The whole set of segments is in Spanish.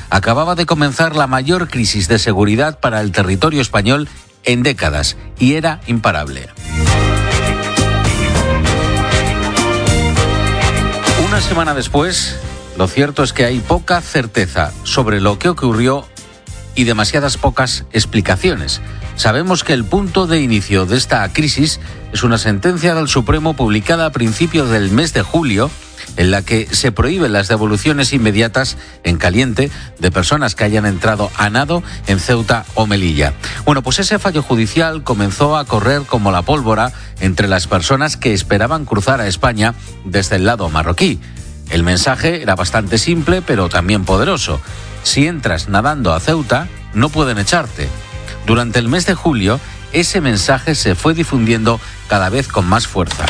Acababa de comenzar la mayor crisis de seguridad para el territorio español en décadas y era imparable. Una semana después, lo cierto es que hay poca certeza sobre lo que ocurrió y demasiadas pocas explicaciones. Sabemos que el punto de inicio de esta crisis es una sentencia del Supremo publicada a principios del mes de julio, en la que se prohíben las devoluciones inmediatas en caliente de personas que hayan entrado a nado en Ceuta o Melilla. Bueno, pues ese fallo judicial comenzó a correr como la pólvora entre las personas que esperaban cruzar a España desde el lado marroquí. El mensaje era bastante simple, pero también poderoso. Si entras nadando a Ceuta, no pueden echarte. Durante el mes de julio, ese mensaje se fue difundiendo cada vez con más fuerza.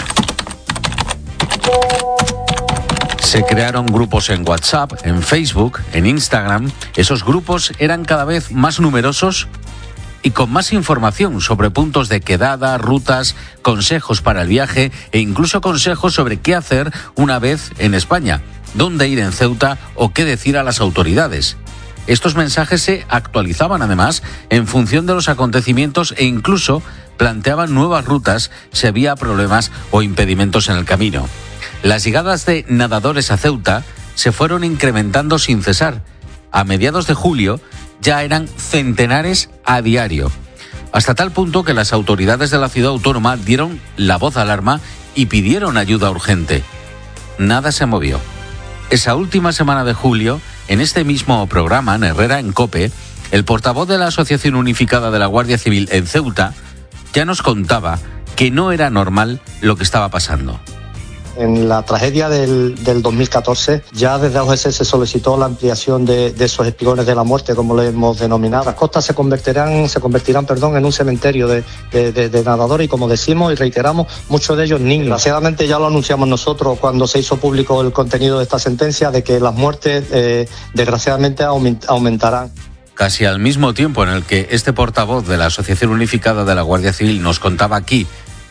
Se crearon grupos en WhatsApp, en Facebook, en Instagram. Esos grupos eran cada vez más numerosos y con más información sobre puntos de quedada, rutas, consejos para el viaje e incluso consejos sobre qué hacer una vez en España, dónde ir en Ceuta o qué decir a las autoridades. Estos mensajes se actualizaban además en función de los acontecimientos e incluso planteaban nuevas rutas si había problemas o impedimentos en el camino. Las llegadas de nadadores a Ceuta se fueron incrementando sin cesar. A mediados de julio ya eran centenares a diario, hasta tal punto que las autoridades de la ciudad autónoma dieron la voz de alarma y pidieron ayuda urgente. Nada se movió. Esa última semana de julio, en este mismo programa, en Herrera en COPE, el portavoz de la Asociación Unificada de la Guardia Civil en Ceuta ya nos contaba que no era normal lo que estaba pasando. En la tragedia del 2014, ya desde AOGS se solicitó la ampliación de esos espigones de la muerte, como le hemos denominado. Las costas se convertirán en un cementerio de nadadores y, como decimos y reiteramos, muchos de ellos niños. Desgraciadamente ya lo anunciamos nosotros cuando se hizo público el contenido de esta sentencia, de que las muertes desgraciadamente aumentarán. Casi al mismo tiempo en el que este portavoz de la Asociación Unificada de la Guardia Civil nos contaba aquí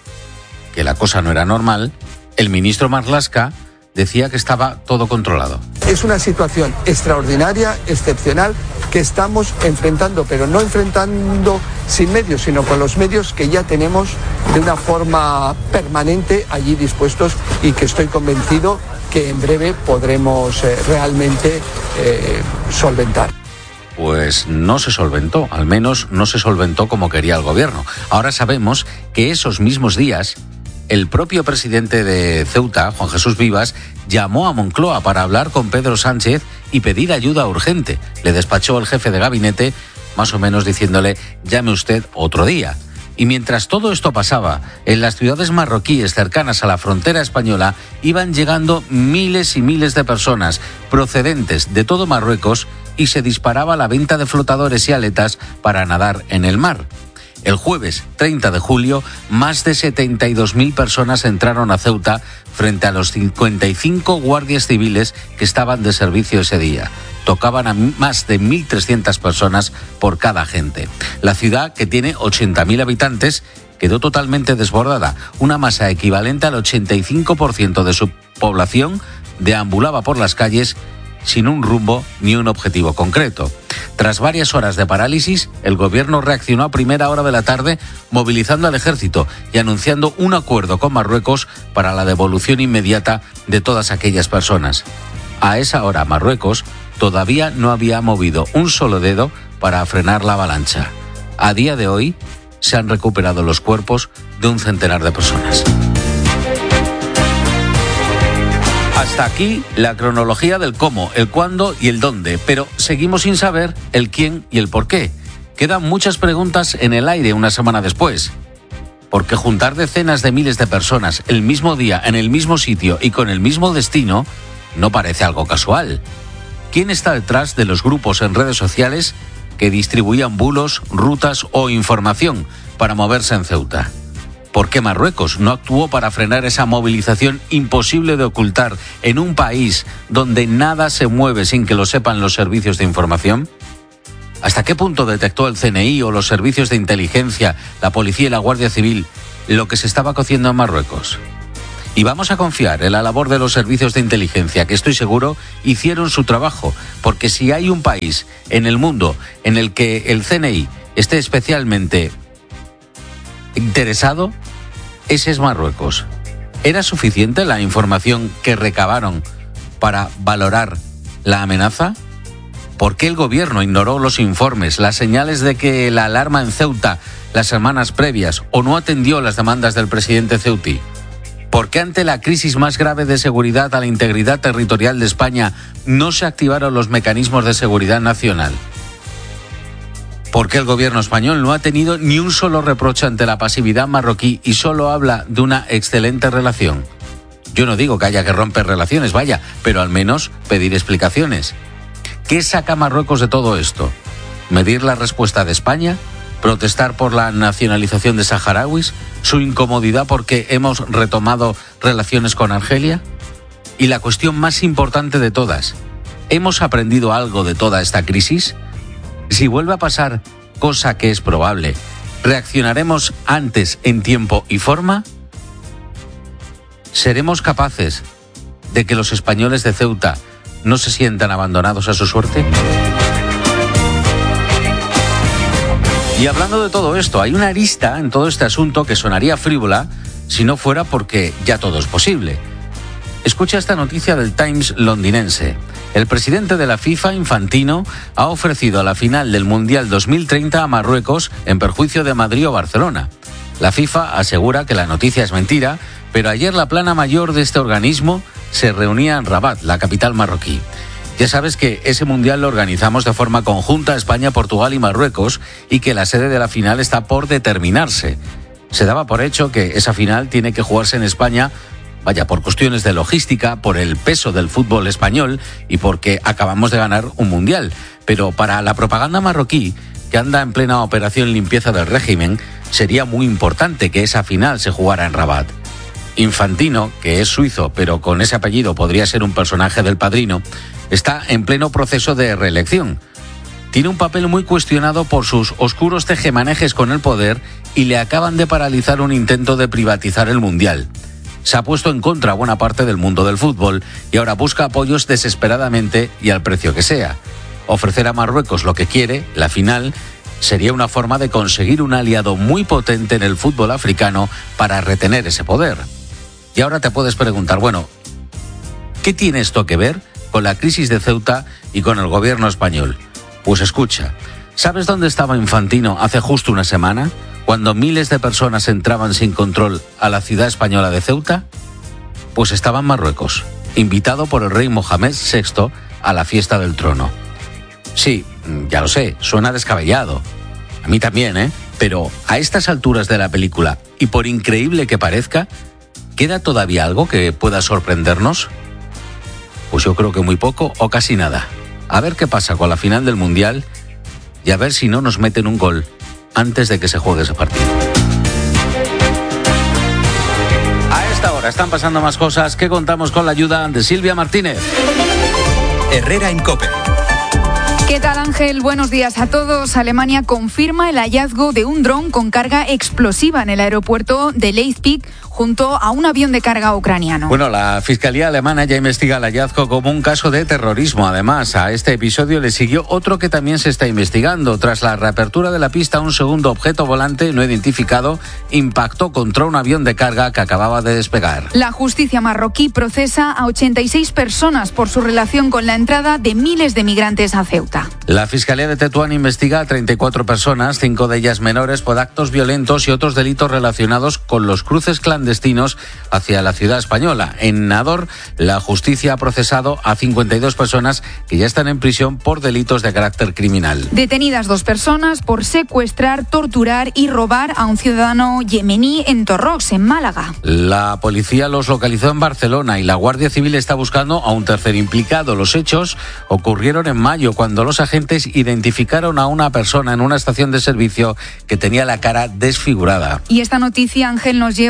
que la cosa no era normal, el ministro Marlaska decía que estaba todo controlado. Es una situación extraordinaria, excepcional, que estamos enfrentando, pero no enfrentando sin medios, sino con los medios que ya tenemos de una forma permanente allí dispuestos y que estoy convencido que en breve podremos realmente solventar. Pues no se solventó, al menos no se solventó como quería el gobierno. Ahora sabemos que esos mismos días el propio presidente de Ceuta, Juan Jesús Vivas, llamó a Moncloa para hablar con Pedro Sánchez y pedir ayuda urgente. Le despachó el jefe de gabinete, más o menos diciéndole, llame usted otro día. Y mientras todo esto pasaba, en las ciudades marroquíes cercanas a la frontera española iban llegando miles y miles de personas procedentes de todo Marruecos y se disparaba la venta de flotadores y aletas para nadar en el mar. El jueves 30 de julio, más de 72.000 personas entraron a Ceuta frente a los 55 guardias civiles que estaban de servicio ese día. Tocaban a más de 1.300 personas por cada agente. La ciudad, que tiene 80.000 habitantes, quedó totalmente desbordada. Una masa equivalente al 85% de su población deambulaba por las calles sin un rumbo ni un objetivo concreto. Tras varias horas de parálisis, el gobierno reaccionó a primera hora de la tarde movilizando al ejército y anunciando un acuerdo con Marruecos para la devolución inmediata de todas aquellas personas. A esa hora, Marruecos todavía no había movido un solo dedo para frenar la avalancha. A día de hoy, se han recuperado los cuerpos de un centenar de personas. Hasta aquí la cronología del cómo, el cuándo y el dónde, pero seguimos sin saber el quién y el por qué. Quedan muchas preguntas en el aire una semana después. Porque juntar decenas de miles de personas el mismo día, en el mismo sitio y con el mismo destino, no parece algo casual. ¿Quién está detrás de los grupos en redes sociales que distribuían bulos, rutas o información para moverse en Ceuta? ¿Por qué Marruecos no actuó para frenar esa movilización imposible de ocultar en un país donde nada se mueve sin que lo sepan los servicios de información? ¿Hasta qué punto detectó el CNI o los servicios de inteligencia, la policía y la Guardia Civil lo que se estaba cociendo en Marruecos? Y vamos a confiar en la labor de los servicios de inteligencia, que estoy seguro hicieron su trabajo, porque si hay un país en el mundo en el que el CNI esté especialmente interesado, ese es Marruecos. ¿Era suficiente la información que recabaron para valorar la amenaza? ¿Por qué el gobierno ignoró los informes, las señales de que la alarma en Ceuta las semanas previas o no atendió las demandas del presidente ceutí? ¿Por qué ante la crisis más grave de seguridad a la integridad territorial de España no se activaron los mecanismos de seguridad nacional? ¿Por qué el gobierno español no ha tenido ni un solo reproche ante la pasividad marroquí y solo habla de una excelente relación? Yo no digo que haya que romper relaciones, vaya, pero al menos pedir explicaciones. ¿Qué saca Marruecos de todo esto? ¿Medir la respuesta de España? ¿Protestar por la nacionalización de saharauis? ¿Su incomodidad porque hemos retomado relaciones con Argelia? Y la cuestión más importante de todas, ¿hemos aprendido algo de toda esta crisis? Si vuelve a pasar, cosa que es probable, ¿reaccionaremos antes en tiempo y forma? ¿Seremos capaces de que los españoles de Ceuta no se sientan abandonados a su suerte? Y hablando de todo esto, hay una arista en todo este asunto que sonaría frívola si no fuera porque ya todo es posible. Escucha esta noticia del Times londinense. El presidente de la FIFA, Infantino, ha ofrecido la final del Mundial 2030 a Marruecos en perjuicio de Madrid o Barcelona. La FIFA asegura que la noticia es mentira, pero ayer la plana mayor de este organismo se reunía en Rabat, la capital marroquí. Ya sabes que ese Mundial lo organizamos de forma conjunta España, Portugal y Marruecos y que la sede de la final está por determinarse. Se daba por hecho que esa final tiene que jugarse en España, vaya, por cuestiones de logística, por el peso del fútbol español y porque acabamos de ganar un Mundial. Pero para la propaganda marroquí, que anda en plena operación limpieza del régimen, sería muy importante que esa final se jugara en Rabat. Infantino, que es suizo, pero con ese apellido podría ser un personaje del Padrino, está en pleno proceso de reelección. Tiene un papel muy cuestionado por sus oscuros tejemanejes con el poder y le acaban de paralizar un intento de privatizar el Mundial. Se ha puesto en contra a buena parte del mundo del fútbol y ahora busca apoyos desesperadamente y al precio que sea. Ofrecer a Marruecos lo que quiere, la final, sería una forma de conseguir un aliado muy potente en el fútbol africano para retener ese poder. Y ahora te puedes preguntar, bueno, ¿qué tiene esto que ver con la crisis de Ceuta y con el gobierno español? Pues escucha, ¿sabes dónde estaba Infantino hace justo una semana, cuando miles de personas entraban sin control a la ciudad española de Ceuta? Pues estaba en Marruecos, invitado por el rey Mohamed VI a la fiesta del trono. Sí, ya lo sé, suena descabellado. A mí también, Pero a estas alturas de la película, y por increíble que parezca, ¿queda todavía algo que pueda sorprendernos? Pues yo creo que muy poco o casi nada. A ver qué pasa con la final del Mundial y a ver si no nos meten un gol antes de que se juegue ese partido. A esta hora están pasando más cosas que contamos con la ayuda de Silvia Martínez. Herrera en COPE. ¿Qué tal, Ángel? Buenos días a todos. Alemania confirma el hallazgo de un dron con carga explosiva en el aeropuerto de Leipzig junto a un avión de carga ucraniano. Bueno, la Fiscalía alemana ya investiga el hallazgo como un caso de terrorismo. Además, a este episodio le siguió otro que también se está investigando. Tras la reapertura de la pista, un segundo objeto volante no identificado impactó contra un avión de carga que acababa de despegar. La justicia marroquí procesa a 86 personas por su relación con la entrada de miles de migrantes a Ceuta. La Fiscalía de Tetuán investiga a 34 personas, 5 de ellas menores, por actos violentos y otros delitos relacionados con los cruces clandestinos hacia la ciudad española. En Nador, la justicia ha procesado a 52 personas que ya están en prisión por delitos de carácter criminal. Detenidas 2 personas por secuestrar, torturar y robar a un ciudadano yemení en Torrox, en Málaga. La policía los localizó en Barcelona y la Guardia Civil está buscando a un tercer implicado. Los hechos ocurrieron en mayo, cuando los agentes identificaron a una persona en una estación de servicio que tenía la cara desfigurada. Y esta noticia, Ángel, nos lleva a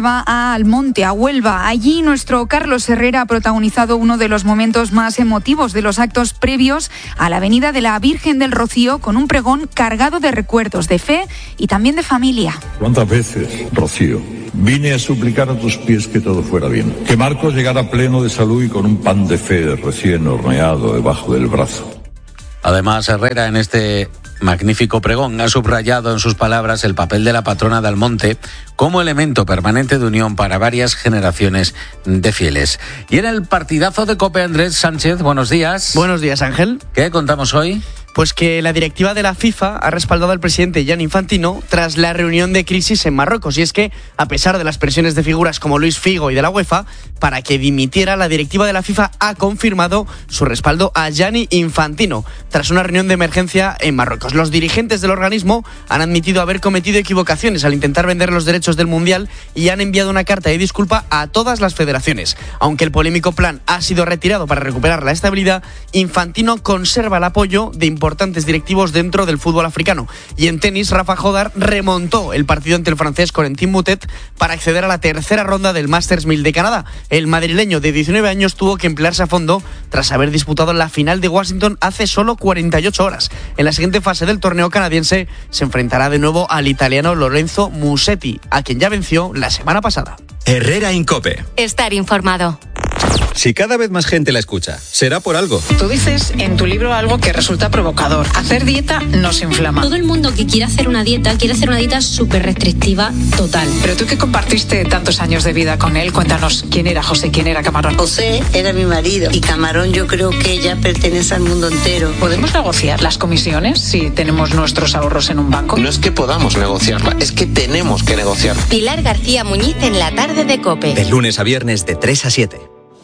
a Almonte, a Huelva. Allí nuestro Carlos Herrera ha protagonizado uno de los momentos más emotivos de los actos previos a la venida de la Virgen del Rocío, con un pregón cargado de recuerdos, de fe y también de familia. ¿Cuántas veces, Rocío, vine a suplicar a tus pies que todo fuera bien? Que Marcos llegara pleno de salud y con un pan de fe recién horneado debajo del brazo. Además, Herrera, en este magnífico pregón, ha subrayado en sus palabras el papel de la patrona de Almonte como elemento permanente de unión para varias generaciones de fieles. Y en el partidazo de COPE, Andrés Sánchez, buenos días. Buenos días, Ángel. ¿Qué contamos hoy? Pues que la directiva de la FIFA ha respaldado al presidente Gianni Infantino tras la reunión de crisis en Marruecos. Y es que, a pesar de las presiones de figuras como Luis Figo y de la UEFA para que dimitiera, la directiva de la FIFA ha confirmado su respaldo a Gianni Infantino tras una reunión de emergencia en Marruecos. Los dirigentes del organismo han admitido haber cometido equivocaciones al intentar vender los derechos del Mundial y han enviado una carta de disculpa a todas las federaciones. Aunque el polémico plan ha sido retirado para recuperar la estabilidad, Infantino conserva el apoyo de importantes directivos dentro del fútbol africano. Y en tenis, Rafa Jodar remontó el partido ante el francés Corentin Moutet para acceder a la tercera ronda del Masters 1000 de Canadá. El madrileño de 19 años tuvo que emplearse a fondo tras haber disputado la final de Washington hace solo 48 horas. En la siguiente fase del torneo canadiense se enfrentará de nuevo al italiano Lorenzo Musetti, a quien ya venció la semana pasada. Herrera en COPE. Estar informado. Si cada vez más gente la escucha, será por algo. Tú dices en tu libro algo que resulta provocador. Hacer dieta nos inflama. Todo el mundo que quiere hacer una dieta súper restrictiva total. Pero tú que compartiste tantos años de vida con él, cuéntanos quién era José, quién era Camarón. José era mi marido y Camarón yo creo que ya pertenece al mundo entero. ¿Podemos negociar las comisiones si tenemos nuestros ahorros en un banco? No es que podamos negociarla, es que tenemos que negociarla. Pilar García Muñiz en la tarde de COPE. De lunes a viernes de 3 a 7.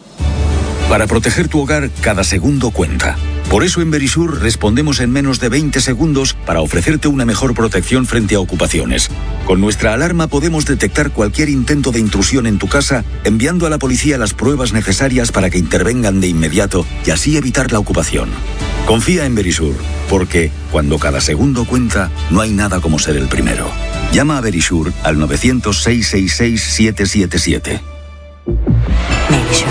Para proteger tu hogar, cada segundo cuenta. Por eso en Verisur respondemos en menos de 20 segundos para ofrecerte una mejor protección frente a ocupaciones. Con nuestra alarma podemos detectar cualquier intento de intrusión en tu casa, enviando a la policía las pruebas necesarias para que intervengan de inmediato y así evitar la ocupación. Confía en Verisur, porque cuando cada segundo cuenta, no hay nada como ser el primero. Llama a Verisur al 900-666-777. Verisur.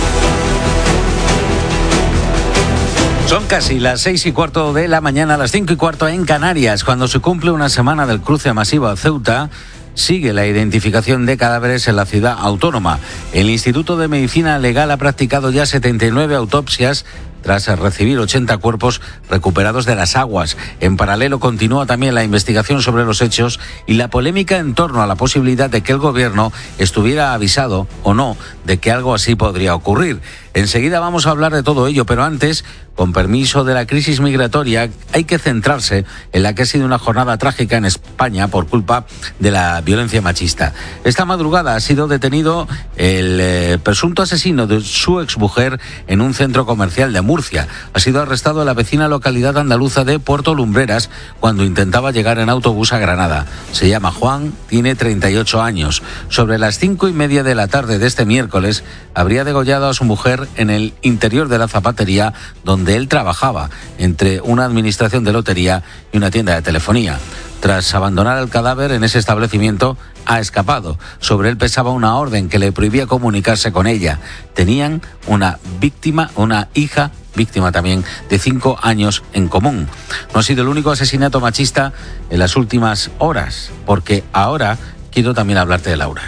Son casi las 6:15 de la mañana, las 5:15 en Canarias. Cuando se cumple una semana del cruce masivo a Ceuta, sigue la identificación de cadáveres en la ciudad autónoma. El Instituto de Medicina Legal ha practicado ya 79 autopsias tras recibir 80 cuerpos recuperados de las aguas. En paralelo continúa también la investigación sobre los hechos y la polémica en torno a la posibilidad de que el gobierno estuviera avisado o no de que algo así podría ocurrir. Enseguida vamos a hablar de todo ello, pero antes, con permiso de la crisis migratoria, hay que centrarse en la que ha sido una jornada trágica en España por culpa de la violencia machista. Esta madrugada ha sido detenido el presunto asesino de su exmujer en un centro comercial de Murcia. Ha sido arrestado en la vecina localidad andaluza de Puerto Lumbreras cuando intentaba llegar en autobús a Granada. Se llama Juan, tiene 38 años. Sobre las 5:30 de la tarde de este miércoles, habría degollado a su mujer en el interior de la zapatería donde él trabajaba, entre una administración de lotería y una tienda de telefonía. Tras abandonar el cadáver en ese establecimiento, ha escapado. Sobre él pesaba una orden que le prohibía comunicarse con ella. Tenían una hija víctima también, de 5 años en común. No ha sido el único asesinato machista en las últimas horas, porque ahora quiero también hablarte de Laura.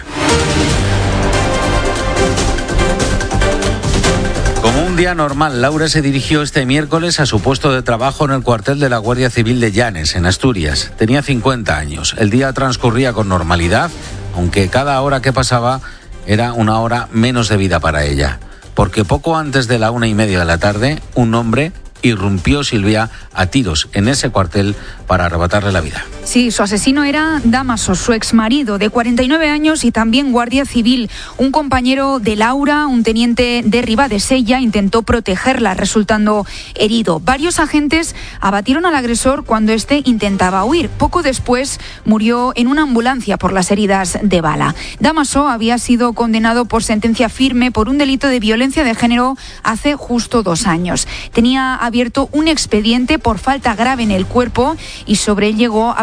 Como un día normal, Laura se dirigió este miércoles a su puesto de trabajo en el cuartel de la Guardia Civil de Llanes, en Asturias. Tenía 50 años. El día transcurría con normalidad, aunque cada hora que pasaba era una hora menos de vida para ella. Porque poco antes de la 1:30 de la tarde, un hombre irrumpió Silvia a tiros en ese cuartel para arrebatarle la vida. Sí, su asesino era Dámaso, su exmarido, de 49 años y también guardia civil. Un compañero de Laura, un teniente de Ribadesella, intentó protegerla, resultando herido. Varios agentes abatieron al agresor cuando éste intentaba huir. Poco después murió en una ambulancia por las heridas de bala. Dámaso había sido condenado por sentencia firme por un delito de violencia de género hace justo 2 años. Tenía abierto un expediente por falta grave en el cuerpo y sobre él llegó a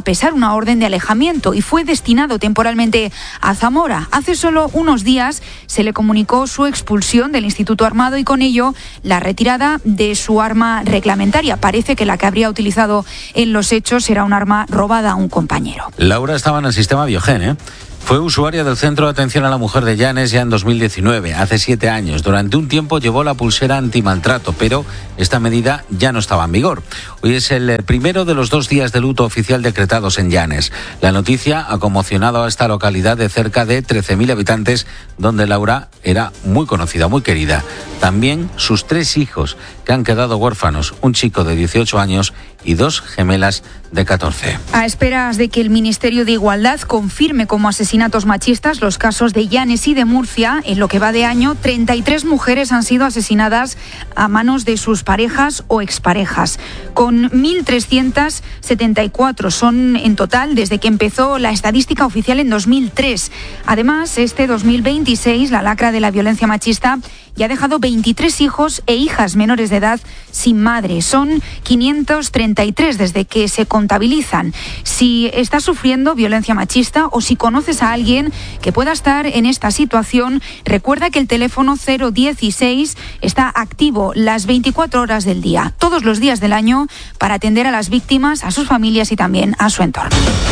pesar una orden de alejamiento y fue destinado temporalmente a Zamora. Hace solo unos días se le comunicó su expulsión del Instituto Armado y con ello la retirada de su arma reglamentaria. Parece que la que habría utilizado en los hechos era un arma robada a un compañero. Laura estaba en el sistema Biogen, Fue usuaria del Centro de Atención a la Mujer de Llanes ya en 2019, hace 7 años. Durante un tiempo llevó la pulsera antimaltrato, pero esta medida ya no estaba en vigor. Hoy es el primero de los 2 días de luto oficial decretados en Llanes. La noticia ha conmocionado a esta localidad de cerca de 13.000 habitantes, donde Laura era muy conocida, muy querida. También sus 3 hijos, que han quedado huérfanos, un chico de 18 años y 2 gemelas de 14. A esperas de que el Ministerio de Igualdad confirme como asesinatos machistas los casos de Llanes y de Murcia, en lo que va de año, 33 mujeres han sido asesinadas a manos de sus parejas o exparejas. Con 1.374 son en total desde que empezó la estadística oficial en 2003. Además, este 2026, la lacra de la violencia machista ya ha dejado 23 hijos e hijas menores de edad sin madre. Son 533 desde que se contabilizan. Si estás sufriendo violencia machista o si conoces a alguien que pueda estar en esta situación, recuerda que el teléfono 016 está activo las 24 horas del día, todos los días del año, para atender a las víctimas, a sus familias y también a su entorno.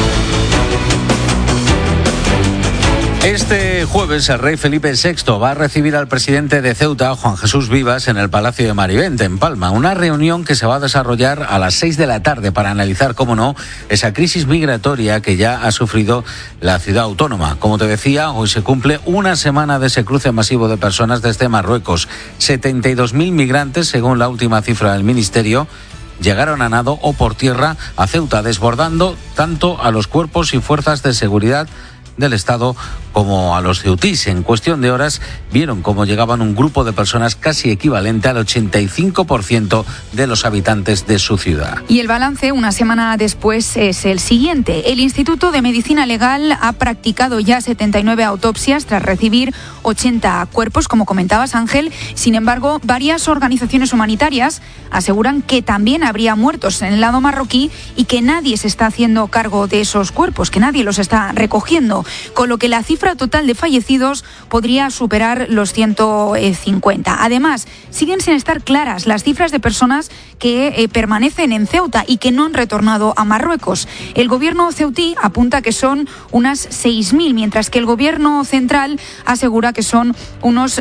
Este jueves el rey Felipe VI va a recibir al presidente de Ceuta, Juan Jesús Vivas, en el Palacio de Marivente, en Palma. Una reunión que se va a desarrollar a las 6 de la tarde para analizar, cómo no, esa crisis migratoria que ya ha sufrido la ciudad autónoma. Como te decía, hoy se cumple una semana de ese cruce masivo de personas desde Marruecos. 72.000 migrantes, según la última cifra del Ministerio, llegaron a nado o por tierra a Ceuta, desbordando tanto a los cuerpos y fuerzas de seguridad del Estado como a los ceutíes. En cuestión de horas vieron cómo llegaban un grupo de personas casi equivalente al 85% de los habitantes de su ciudad. Y el balance una semana después es el siguiente. El Instituto de Medicina Legal ha practicado ya 79 autopsias tras recibir 80 cuerpos, como comentabas, Ángel. Sin embargo, varias organizaciones humanitarias aseguran que también habría muertos en el lado marroquí y que nadie se está haciendo cargo de esos cuerpos, que nadie los está recogiendo, con lo que la cifra total de fallecidos podría superar los 150. Además, siguen sin estar claras las cifras de personas que permanecen en Ceuta y que no han retornado a Marruecos. El gobierno ceutí apunta que son unas 6.000, mientras que el gobierno central asegura que son unos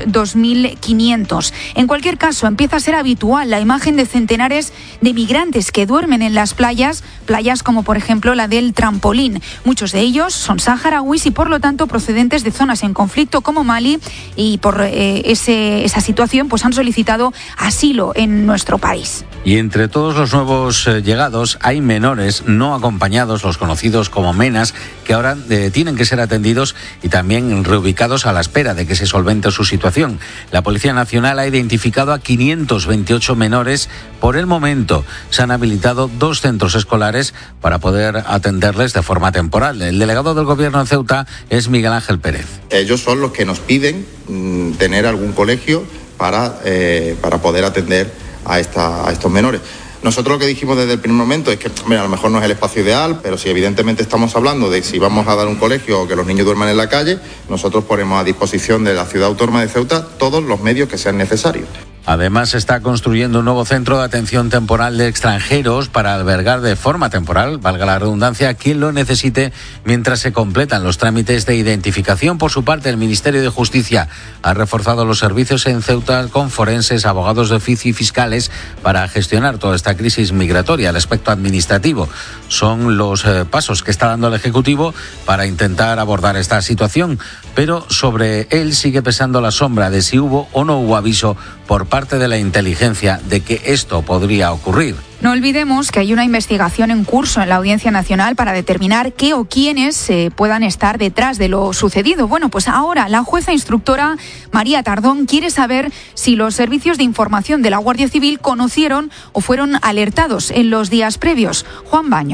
2.500. En cualquier caso, empieza a ser habitual la imagen de centenares de migrantes que duermen en las playas como por ejemplo la del Trampolín. Muchos de ellos son saharauis y por lo tanto procedentes de zonas en conflicto como Mali, y por esa situación pues han solicitado asilo en nuestro país. Y entre todos los nuevos llegados hay menores no acompañados, los conocidos como menas, que ahora tienen que ser atendidos y también reubicados a la espera de que se solvente su situación. La Policía Nacional ha identificado a 528 menores. Por el momento se han habilitado 2 centros escolares para poder atenderles de forma temporal. El delegado del Gobierno en Ceuta es Miguel Ángel Pérez. Ellos son los que nos piden tener algún colegio para poder atender a estos menores. Nosotros lo que dijimos desde el primer momento es que, a lo mejor no es el espacio ideal, pero si evidentemente estamos hablando de si vamos a dar un colegio o que los niños duerman en la calle, nosotros ponemos a disposición de la ciudad autónoma de Ceuta todos los medios que sean necesarios. Además, se está construyendo un nuevo centro de atención temporal de extranjeros para albergar de forma temporal, valga la redundancia, a quien lo necesite mientras se completan los trámites de identificación. Por su parte, el Ministerio de Justicia ha reforzado los servicios en Ceuta con forenses, abogados de oficio y fiscales para gestionar toda esta crisis migratoria. El aspecto administrativo son los pasos que está dando el Ejecutivo para intentar abordar esta situación, pero sobre él sigue pesando la sombra de si hubo o no hubo aviso por parte de la inteligencia de que esto podría ocurrir. No olvidemos que hay una investigación en curso en la Audiencia Nacional para determinar qué o quiénes puedan estar detrás de lo sucedido. Bueno, pues ahora la jueza instructora María Tardón quiere saber si los servicios de información de la Guardia Civil conocieron o fueron alertados en los días previos. Juan Baño.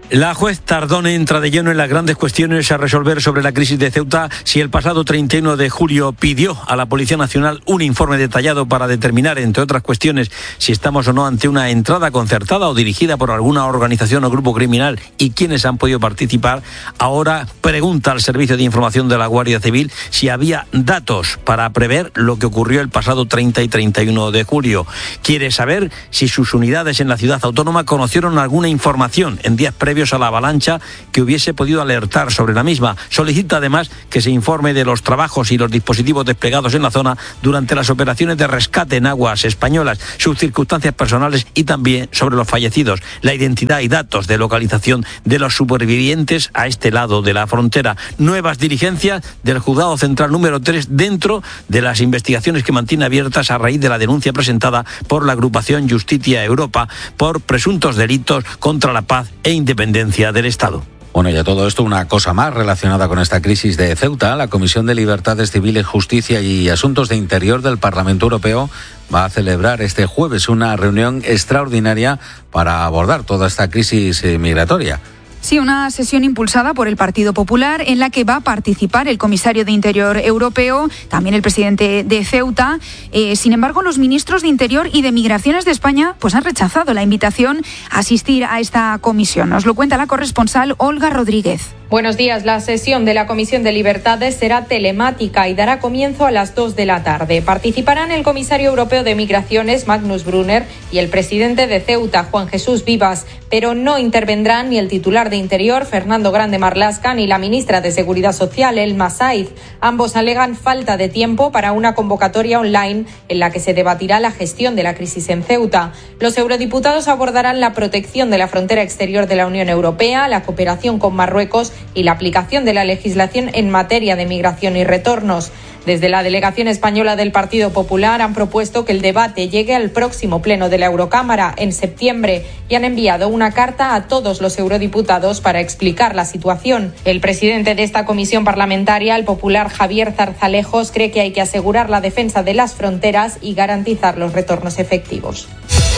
La juez Tardón entra de lleno en las grandes cuestiones a resolver sobre la crisis de Ceuta. Si el pasado 31 de julio pidió a la Policía Nacional un informe detallado para determinar, entre otras cuestiones, si estamos o no ante una entrada concertada o dirigida por alguna organización o grupo criminal y quiénes han podido participar, ahora pregunta al Servicio de Información de la Guardia Civil si había datos para prever lo que ocurrió el pasado 30 y 31 de julio. Quiere saber si sus unidades en la ciudad autónoma conocieron alguna información en días previos a la avalancha que hubiese podido alertar sobre la misma. Solicita además que se informe de los trabajos y los dispositivos desplegados en la zona durante las operaciones de rescate en aguas españolas, sus circunstancias personales y también sobre los fallecidos, la identidad y datos de localización de los supervivientes a este lado de la frontera. Nuevas diligencias del Juzgado Central número 3 dentro de las investigaciones que mantiene abiertas a raíz de la denuncia presentada por la agrupación Justitia Europa por presuntos delitos contra la paz e independencia del Estado. Bueno, y a todo esto una cosa más relacionada con esta crisis de Ceuta. La Comisión de Libertades Civiles, Justicia y Asuntos de Interior del Parlamento Europeo va a celebrar este jueves una reunión extraordinaria para abordar toda esta crisis migratoria. Sí, una sesión impulsada por el Partido Popular en la que va a participar el comisario de Interior europeo, también el presidente de Ceuta. Sin embargo, los ministros de Interior y de Migraciones de España pues han rechazado la invitación a asistir a esta comisión. Nos lo cuenta la corresponsal Olga Rodríguez. Buenos días. La sesión de la Comisión de Libertades será telemática y dará comienzo a las 2 de la tarde. Participarán el comisario europeo de Migraciones, Magnus Brunner, y el presidente de Ceuta, Juan Jesús Vivas, pero no intervendrán ni el titular de Interior, Fernando Grande Marlaska, ni la ministra de Seguridad Social, Elma Saiz. Ambos alegan falta de tiempo para una convocatoria online en la que se debatirá la gestión de la crisis en Ceuta. Los eurodiputados abordarán la protección de la frontera exterior de la Unión Europea, la cooperación con Marruecos y la aplicación de la legislación en materia de migración y retornos. Desde la delegación española del Partido Popular han propuesto que el debate llegue al próximo pleno de la Eurocámara en septiembre y han enviado una carta a todos los eurodiputados para explicar la situación. El presidente de esta comisión parlamentaria, el popular Javier Zarzalejos, cree que hay que asegurar la defensa de las fronteras y garantizar los retornos efectivos.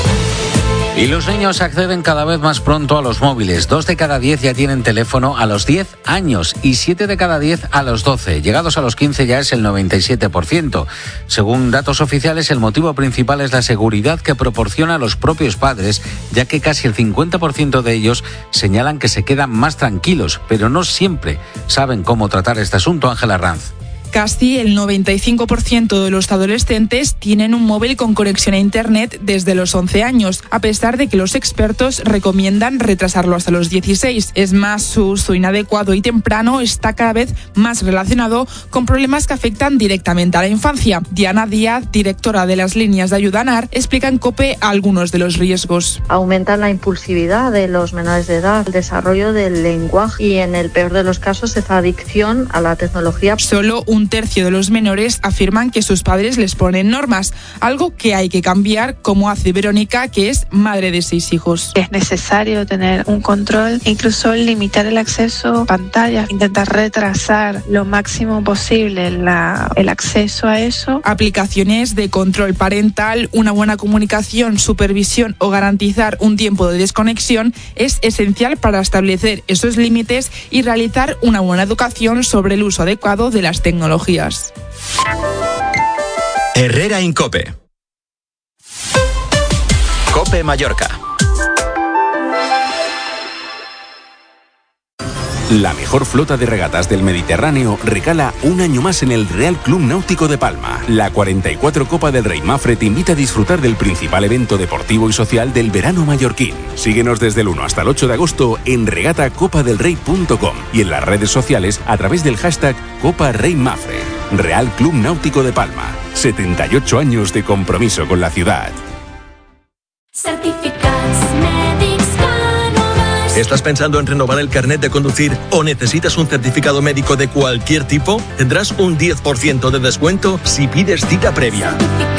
Y los niños acceden cada vez más pronto a los móviles. 2 de cada 10 ya tienen teléfono a los 10 años y 7 de cada 10 a los 12. Llegados a los 15 ya es el 97%. Según datos oficiales, el motivo principal es la seguridad que proporciona a los propios padres, ya que casi el 50% de ellos señalan que se quedan más tranquilos, pero no siempre saben cómo tratar este asunto. Ángela Ranz. Casi el 95% de los adolescentes tienen un móvil con conexión a Internet desde los 11 años, a pesar de que los expertos recomiendan retrasarlo hasta los 16. Es más, su uso inadecuado y temprano está cada vez más relacionado con problemas que afectan directamente a la infancia. Diana Díaz, directora de las líneas de ayuda ANAR, explica en COPE algunos de los riesgos. Aumentan la impulsividad de los menores de edad, el desarrollo del lenguaje y, en el peor de los casos, esa adicción a la tecnología. Solo un tercio de los menores afirman que sus padres les ponen normas, algo que hay que cambiar, como hace Verónica, que es madre de 6 hijos. Es necesario tener un control, incluso limitar el acceso a pantallas, intentar retrasar lo máximo posible el acceso a eso. Aplicaciones de control parental, una buena comunicación, supervisión o garantizar un tiempo de desconexión es esencial para establecer esos límites y realizar una buena educación sobre el uso adecuado de las tecnologías. Herrera en COPE. COPE Mallorca. La mejor flota de regatas del Mediterráneo regala un año más en el Real Club Náutico de Palma. La 44 Copa del Rey Mafre te invita a disfrutar del principal evento deportivo y social del verano mallorquín. Síguenos desde el 1 hasta el 8 de agosto en regatacopadelrey.com y en las redes sociales a través del hashtag Copa Rey Mafre. Real Club Náutico de Palma. 78 años de compromiso con la ciudad. ¿Estás pensando en renovar el carnet de conducir o necesitas un certificado médico de cualquier tipo? Tendrás un 10% de descuento si pides cita previa.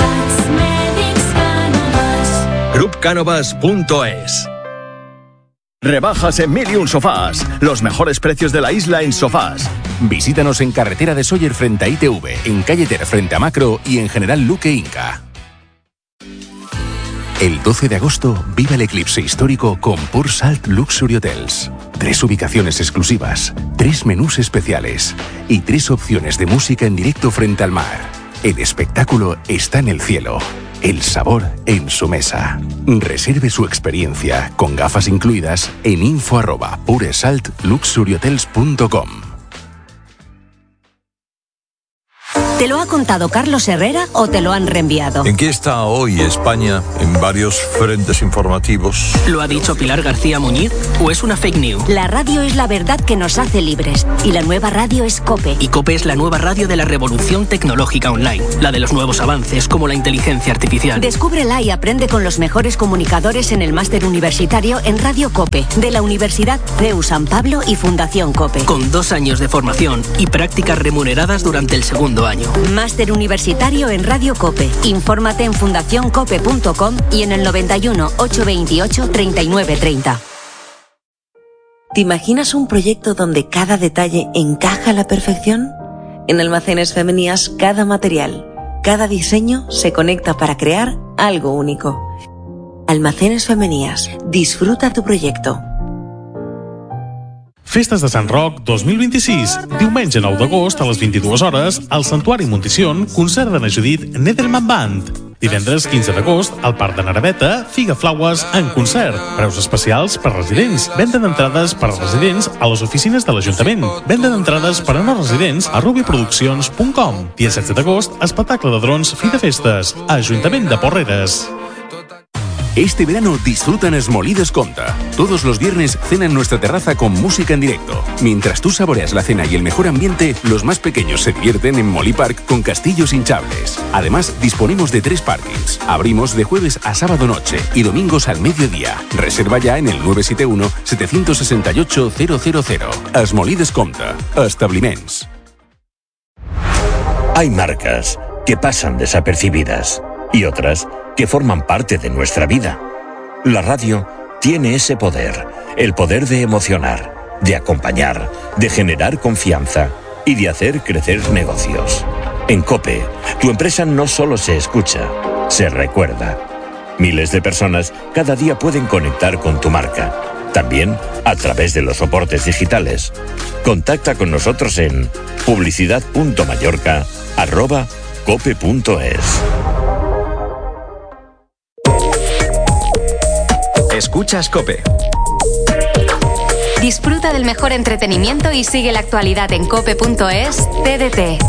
Grupcanovas.es. Rebajas en 1001 Sofás. Los mejores precios de la isla en sofás. Visítanos en carretera de Sóller frente a ITV, en calle Ter frente a Macro y en General Luque Inca. El 12 de agosto, viva el eclipse histórico con Pure Salt Luxury Hotels. 3 ubicaciones exclusivas, 3 menús especiales y 3 opciones de música en directo frente al mar. El espectáculo está en el cielo, el sabor en su mesa. Reserve su experiencia con gafas incluidas en info@puresaltluxuryhotels.com. ¿Te lo ha contado Carlos Herrera o te lo han reenviado? ¿En qué está hoy España en varios frentes informativos? ¿Lo ha dicho Pilar García Muñiz o es una fake news? La radio es la verdad que nos hace libres y la nueva radio es COPE. Y COPE es la nueva radio de la revolución tecnológica online, la de los nuevos avances como la inteligencia artificial. Descúbrela y aprende con los mejores comunicadores en el máster universitario en Radio COPE de la Universidad CEU San Pablo y Fundación COPE. Con 2 años de formación y prácticas remuneradas durante el segundo año. Máster universitario en Radio COPE. Infórmate en fundacioncope.com y en el 91 828 3930. ¿Te imaginas un proyecto donde cada detalle encaja a la perfección? En Almacenes Femenías, cada material, cada diseño se conecta para crear algo único. Almacenes Femenías. Disfruta tu proyecto. Festes de Sant Roc 2026. Diumenge 9 d'agost a les 22 hores al Santuari Montición, concert d'Anna Judit Nedelman Band. Divendres 15 d'agost al Parc de Naraveta, Figa Flaues en concert. Preus especials per residents. Venda d'entrades per residents a les oficines de l'Ajuntament. Venda d'entrades per a no residents a rubiproduccions.com. Dia 16 d'agost, espectacle de drons Fi de Festes. Ajuntament de Porreres. Este verano disfruta en Esmolí Descompta. Todos los viernes cena en nuestra terraza con música en directo. Mientras tú saboreas la cena y el mejor ambiente, los más pequeños se divierten en Molí Park con castillos hinchables. Además, disponemos de 3 parkings. Abrimos de jueves a sábado noche y domingos al mediodía. Reserva ya en el 971 768 000. Esmolí Descompta. Establiments. Hay marcas que pasan desapercibidas y otras que forman parte de nuestra vida. La radio tiene ese poder, el poder de emocionar, de acompañar, de generar confianza y de hacer crecer negocios. En COPE, tu empresa no solo se escucha, se recuerda. Miles de personas cada día pueden conectar con tu marca, también a través de los soportes digitales. Contacta con nosotros en publicidad.mallorca@cope.es. Escuchas COPE. Disfruta del mejor entretenimiento y sigue la actualidad en cope.es. TDT.